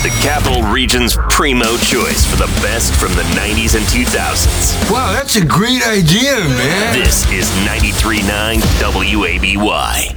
The Capital Region's primo choice for the best from the 90s and 2000s. Wow, that's a great idea, man. This is 93.9 WABY.